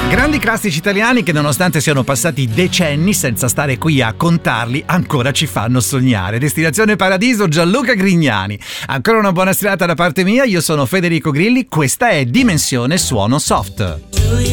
Grandi classici italiani che, nonostante siano passati decenni senza stare qui a contarli, ancora ci fanno sognare. Destinazione Paradiso, Gianluca Grignani. Ancora una buona serata da parte mia, io sono Federico Grilli, questa è Dimensione Suono Soft.